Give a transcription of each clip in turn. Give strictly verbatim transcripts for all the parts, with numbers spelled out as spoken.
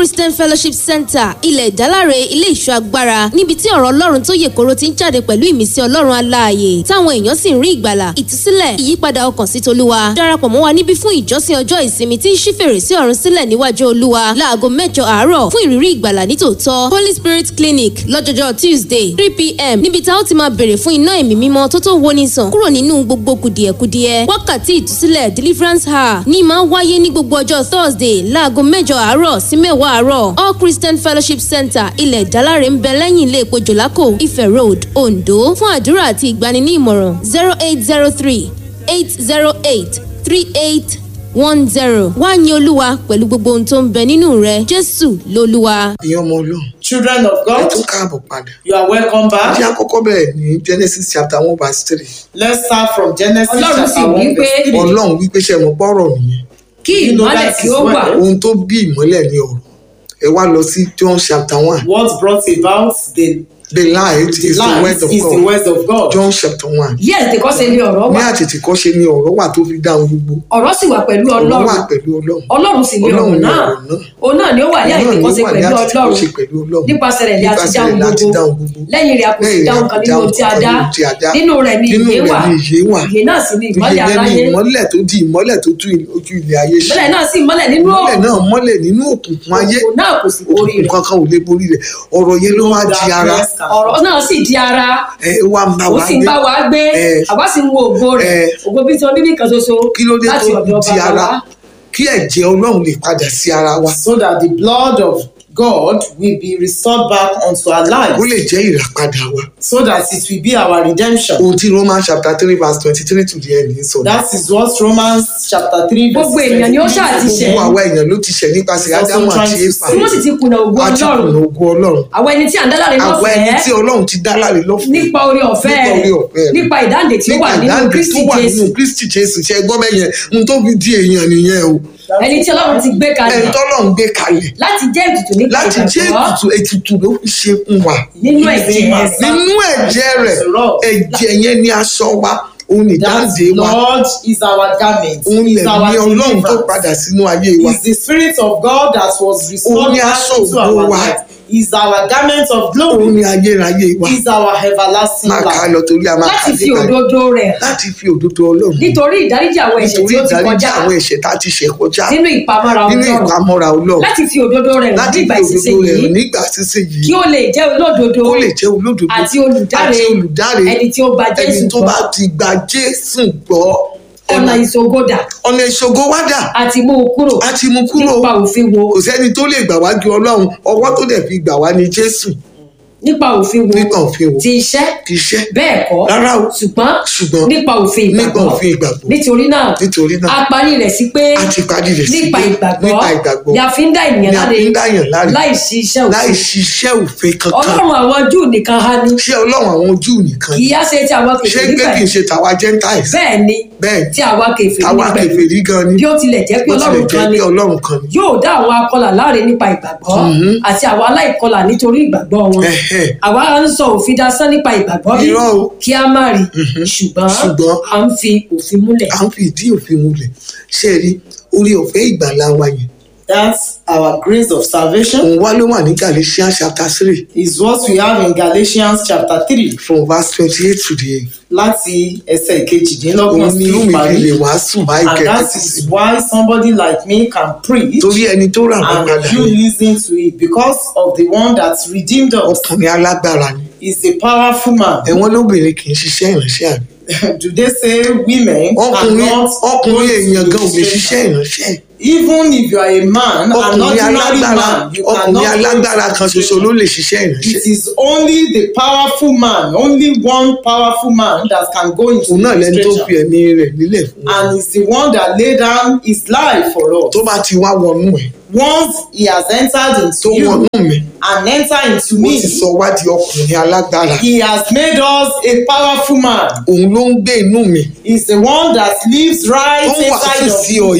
Christian Fellowship Center ilẹ̀ ìdáláre ilé ìṣọ́ agbára níbi tí ọ̀rọ̀ Ọlọ́run tó yè koro ti ń jáde pẹ̀lú ìmísí Ọlọ́run aláàyè táwọn èèyàn sì ń rí ìgbàlà ìtúsílẹ̀ ìyípadà ọkàn sí tolúwa. Darapọ̀ mọ́ wa níbí fún ìjọsìn ọjọ́ ìsinmi tí ń ṣí fèrèsé ọ̀run sílẹ̀ níwájú Olúwa láago mẹ́jọ àárọ̀ fún ìrírí ìgbàlà nítòótọ́. Holy Spirit Clinic lọ́jọ́jọ́ Tuesday three p m níbi tá ó ti máa bèrè fún iná ẹ̀mí mímọ́ tó tó woni sàn kúrò nínú gbogbo kùdìẹ̀kudiẹ. Wákàtí ìtúsílẹ̀ deliverance hour ní máa wáyé ní gbogbo ọjọ́ Thursday láago mẹ́jọ àárọ̀ sí mẹ́wàá àárọ̀. All Christian Fellowship Center ilẹ̀ ìdáláre ń bẹ lẹ́yìn ilé epo Jòlákò Ifẹ̀ Road Ondo. Fún àdúrà àti ìgbani ní ìmọ̀ràn zero eight zero three eight zero eight three eight one zero. Wá yin Olúwa pẹ̀lú gbogbo ohun tó ń bẹ nínú rẹ̀. Jésù lolúwa. Ìyẹn ọmọ Ọlọ́run. Children of God, ẹ tún káàbọ̀ padà. you are welcome back. Ìdí àkọ́kọ́ bẹ̀rẹ̀ ní Genesis chapter one verse three. Let's start from Genesis Ọlọ́run sì chapter one wí pé verse three. Ọlọ́run wípé ṣe mọ̀ pọ́rọ̀ nìyẹn. kí ìmọ́lẹ̀ kí ó wà. Ohun tó bí ìmọ́lẹ̀ ní ọ̀rọ̀. Ẹ wá lọ sí John chapter one. What brought about the The light is the light word of is the God. word of God. John chapter one. Yes, because ilé ọ̀rọ̀ Ní wà. àtètè kọ́ ṣe ni ọ̀rọ̀ wà tó fi dáhùn gbogbo. Ọ̀rọ̀ sì wà pẹ̀lú Ọ̀rọ̀ wà Ọlọ́run. pẹ̀lú Ọlọ́run. Ọlọ́run sì ní Ọlọ́run ọ̀rọ̀ ni náà. ọ̀rọ̀ náà. Òun náà ni ó wà ní àyè kọ́ ṣe Ọlọ́run pẹ̀lú ni ó wà ní àtètè kọ́ ṣe Ọlọ́run. pẹ̀lú Ọlọ́run. Nípasẹ̀ rẹ̀ ni a ti Nípasẹ̀ dáhùn rẹ̀ láti gbogbo. dáhùn gbogbo. Lẹ́yìn rẹ̀ a kò sì Lẹ́yìn dáhùn rẹ̀ kan a kò nínú ohun tí a dáhùn dá. kan nínú ohun tí a dá. Nínú rẹ̀ ni Nínú ìyè rẹ̀ wà. ni ìyè wà. Ìyè náà sì ni ìmọ́lẹ̀ Ìyè ni aráyé. ìmọ́lẹ̀ tó di ìmọ́lẹ̀ tó tú ojú ilẹ̀ ayé ṣe. Ìmọ́lẹ̀ náà sì mọ́lẹ̀ nínú Ìmọ́lẹ̀ òkùnkùn. náà mọ́lẹ̀ nínú òkùnkùn ayé. Òkùnkùn náà kò sì borí Òkùnkùn rẹ̀. kankan ò lè borí rẹ̀. Ọ̀rọ̀ yẹn ló wá di ara. Ọ̀rọ̀ náà sì di ara. Ẹ wá ń bá Ó wa sì ń bá wa gbé. Ẹ. Àwa sì ń wo ògo rẹ̀. Ẹ. Ògo bí tí wọ́n bíbí kan ṣoṣo. Kí ló dé láti tó ọ̀dọ̀ di bàbá ara? wa. Kí ẹ̀jẹ̀ Ọlọ́run lè padà sí ara wa. So that the blood of God will be restored back unto our lives. Ó lè jẹ́ ìràpadà wa. So that it will be our redemption. Ohun tí Romans chapter three verse twenty-three to the end ń sọ. That is what Romans chapter three verse Gbogbo èèyàn ni ó ṣáà ti ṣẹ̀. Gbogbo àwa èèyàn ló ti ṣẹ̀ nípasẹ̀ Ádámù àti Éfà. Tí wọ́n sì ti kùnà ògo A ti Ọlọ́run. kùnà ògo Ọlọ́run. Àwọn ẹni tí à ń dá láre Àwa ẹni tí lọ́fẹ̀ẹ́. Ọlọ́run ti dá láre lọ́fẹ̀ẹ́. Nípa oore ọ̀fẹ́ Nípa oore ọ̀fẹ́ rẹ̀. rẹ̀. Nípa ìdáǹdè tí ó wà Nípa nínú ìdáǹdè Kristi tó wà Jésù. nínú Kristi Jésù. Ṣé ẹ gbọ́ bẹ́yẹn? Ohun tó fi di èèyàn nìyẹn o. Ẹni tí Ọlọ́run ti gbé Ẹni kalẹ̀. tọ́lọ́run gbé kalẹ̀. Láti jẹ́ ètùtù nípa Láti jẹ́ ìgbàgbọ́. ètùtù ètùtù ló fi ṣe fún wa. Nínú ẹ̀jẹ̀ rẹ̀. Nínú ẹ̀jẹ̀ rẹ̀, ẹ̀jẹ̀ yẹn ni aṣọ wa. Òun ni That ìdáǹdè wa. Lord is our garment. Òun Is lẹ̀ our ní Ọlọ́run tó deliverance. padà sínú ayé wa. Is the spirit of God that was Òun restored ni back aṣọ into ògo our wa. life. Is our garment of Òun glory. ni ayérayé wa. Is our everlasting Máa kà á life. lọ torí a máa kà Láti á fi nípa rẹ̀. òdodo rẹ̀. Láti fi òdodo Ọlọ́run. Nítorí ìdáríjì àwọn ẹ̀ṣẹ̀ Nítorí tí ó ti ìdáríjì kọjá. àwọn ẹ̀ṣẹ̀ tá a ti ṣẹ̀ kọjá. Nínú ìpamọ́ra Nínú Ọlọ́run. ìpamọ́ra Ọlọ́run. Láti fi òdodo rẹ̀ hàn Láti nígbà fi ìsinsìnyí òdodo rẹ̀ hàn yìí. nígbà sísìnyí. Kí ó lè jẹ́ olódodo. Kó lè jẹ́ olódodo. Àti olùdáre. Àti olùdáre. Ẹni tí ó gba Jésù Ẹni tó gbọ́. bá ti gba Jésù gbọ́. Ọ̀nà ìṣògodà. Ọ̀nà ìṣògo wá dà. Àti mú u kúrò. A ti mú kúrò. Nípa òfin wo. Kò sẹ́ni tó lè gbà wá ju Ọlọ́run. Ọwọ́ tó dẹ̀ fi gbà wá ni Jésù. Nípa òfin wo. Nípa òfin wo. Ti iṣẹ́. Ti iṣẹ́. Bẹ́ẹ̀ kọ́. Rárá o. Ṣùgbọ́n. Ṣùgbọ́n. Nípa òfin ìgbàgbọ́. Nípa òfin ìgbàgbọ́. Nítorí náà. Nítorí náà. A parí rẹ̀ sí pé. A ti parí rẹ̀ sí Nípa pé ìgbàgbọ́. nípa ìgbàgbọ́. Ni a fi ń dá ènìyàn Ni a láre. fi ń dá èèyàn láre. Láì sí iṣẹ́ Láì òfin. ṣiṣẹ́ òfin kankan. Ọlọ́run àwọn Júù nìkan ha ni. Ṣé Ọlọ́run àwọn Júù nìkan Kì ni? í á ṣe ti àwọn Ṣé kèfèrí pé kì í pẹ̀lú. ṣe tàwa Gentiles? Bẹ́ẹ̀ ni. Bẹ́ẹ̀ Tí àwa kèfèrí àwa ní pẹ̀lú. kèfèrí gan ni. Bí ó tilẹ̀ jẹ́ pé Bó tilẹ̀ Ọlọ́run jẹ́ kan pé ni. Ọlọ́run kan ni. Yóò dá àwọn akọlà láre nípa ìgbàgbọ́. Àti àwọn aláìkọlà nítorí ìgbàgbọ́ wọn. Ẹ̀hẹ̀. Àwa ń sọ òfin dasán nípa ìgbàgbọ́ bí. Irọ́ o. Kí á má rí. Ṣùgbọ́n Ṣùgbọ́n. à ń fi òfin múlẹ̀. À ń fi ìdí òfin múlẹ̀. Ṣé ẹ rí orí ọ̀fẹ́ ìgbàlà wa yẹn? That's our grace of salvation. Òun wá ló wà ní Galatians chapter three Is what we have in Galatians chapter three. from verse twenty-eight to the end. Láti ẹsẹ̀ kejìdínlọ́gbọ̀n Òun ni sí irú mi fi ìparí. lè wàásù báyìí And kẹ̀kẹ́ that sí is sí. why somebody like me can preach. Torí ẹni tó rà wá padà And you yẹn, listen to it because of the one that redeemed us. ọkùnrin alágbára ni. Is a powerful man. Ẹ̀wọ̀n lóbìnrin kì í ṣiṣẹ́ ìránṣẹ́ àná. Do they say women Ọkùnrin cannot ọkùnrin èèyàn gan ò lè ministration? ṣiṣẹ́ ìránṣẹ́. Even if you are a man, an Ọkùnrin ordinary alágbára man, you ọkùnrin cannot alágbára kan ṣoṣo ló lè ṣiṣẹ́ ìránṣẹ́. It is only the powerful man, only one powerful man that can go into Òun náà lẹni tó fi administration. ẹ̀mí rẹ̀ nílẹ̀ fún wa. And it's the one that laid down his life for us. Tó bá ti wá wọnú ẹ̀ Once he has entered tó into wọnú you mi, and entered into ó me, ti sọ wá di ọkùnrin alágbára. he has made us a powerful man. Òun ló ń gbé inú mi. He's the one that lives right Tó ń inside wàásù of sí you. ọ yìí.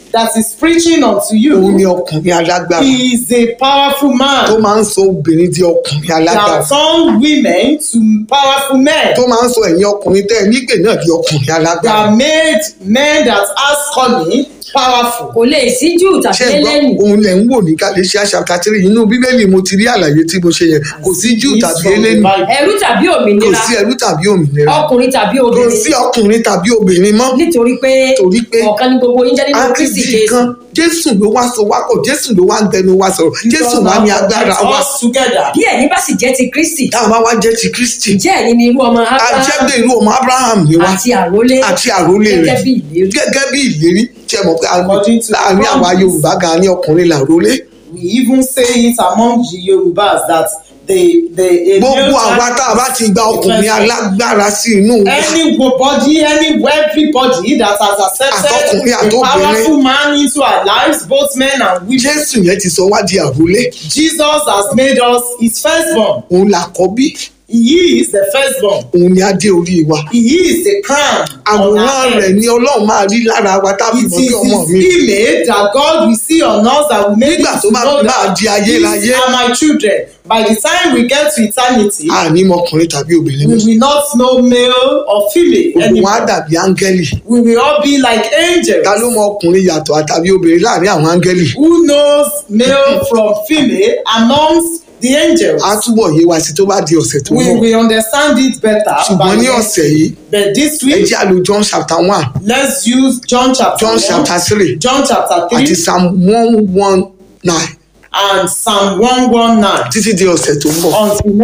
that is preaching unto òun ni you ọkùnrin alágbára is a powerful tó man máa ń sọ obìnrin di ọkùnrin alágbára that turn women to powerful men, tó máa ń sọ ẹ̀yin ọkùnrin tẹ́ ẹ nígbè náà di ọkùnrin alágbára. that made men that has calling powerful. kò lè sí jù tàbí ṣé ẹ gbọ́ eléni òun lẹ̀ ń wò ní Gálátíà chapter three inú bíbélì mo ti rí àlàyé tí mo ṣe yẹn kò sí Júù It's tàbí from the eléni Bible. ẹrú tàbí kò òmìnira sí ẹrú tàbí òmìnira ọkùnrin tàbí kò obìnrin sí ọkùnrin tàbí obìnrin mọ́ nítorí pé Torí pé ọ̀kan ni gbogbo yín jẹ́ nínú àti Kristi di Jésù. kan Jésù ló wá so wá pọ̀ Jésù ló wá ń tẹnu wá sọ̀rọ̀ Jésù wá ní agbára wa Us together. bí ẹ̀yin bá sì jẹ́ ti Kristi táwọn bá wá jẹ́ ti Kristi ǹjẹ́ ẹ̀yin ni irú ọmọ Ábúráhámù àjẹ́gbé irú ọmọ Abraham ni wá àti àrólé àti àrólé rẹ̀ gẹ́gẹ́ bí ìlérí. gẹ́gẹ́ bí ìlérí tí ẹ mọ̀ pé According to láàrin àwa promise. Yorùbá gan ní ọkùnrin làrólé We even say it among the Yorubas that the the a gbogbo male àwa tá a bá ti gba ọkùnrin alágbára sí inú wa anybody, any everybody that has accepted Àtọkùnrin a àtobìnrin. powerful man into our lives, both men and women. Jésù yẹn ti sọ wá di àrólé Jesus has made us his firstborn. òun làkọ́bí He is the firstborn. òun ni adé orí wa He is the crown on àwòrán our rẹ̀ head. ni Ọlọ́run máa rí lára wa tá a fi It mọ̀ is sí ọmọ his mi image that God will see on us that will make Nígbà us tó bá know máa that di ayérayé. these are my children. By the time we get to eternity, àní mọ ọkùnrin tàbí obìnrin we mọ́ will not know male or female gbogbo wa anymore. dàbí áńgẹ́lì We will all be like angels. ta ló mọ ọkùnrin yàtọ̀ àtàbí obìnrin láàrin àwọn áńgẹ́lì Who knows male from female amongst the angels? á túbọ̀ yé wa sí tó bá di ọ̀sẹ̀ tó We mọ̀ will understand it better. ṣùgbọ́n by ní next ọ̀sẹ̀ yìí But this ẹ week, jẹ́ á lò John chapter one let's use John chapter John one, chapter three John chapter àti three, Psalm one one nine and Psalm one one nine. títí di ọ̀sẹ̀ tó ń bọ̀. Until